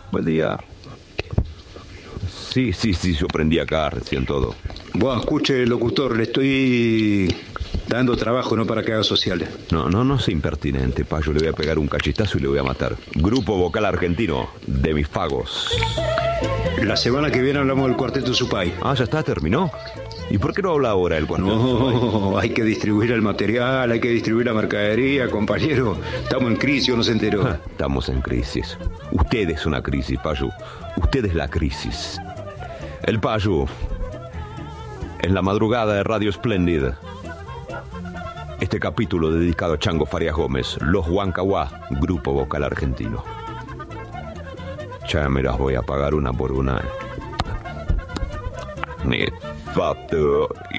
Buen día. Sí, yo prendí acá recién todo. Bueno, escuche, locutor, le estoy dando trabajo, no para que haga sociales. No sea impertinente, Payo. Le voy a pegar un cachetazo y le voy a matar. Grupo Vocal Argentino, de mis pagos. La semana que viene hablamos del Cuarteto Supay. Ah, ya está, terminó. ¿Y por qué no habla ahora el Cuarteto Supay? No, hay que distribuir el material, hay que distribuir la mercadería, compañero. Estamos en crisis, ¿no se enteró? Estamos en crisis. Usted es una crisis, Payo. Usted es la crisis. El Payo. En la madrugada de Radio Splendid. Este capítulo dedicado a Chango Farias Gómez, Los Huancahuá, Grupo Vocal Argentino. Ya me las voy a pagar una por una. Nefasto,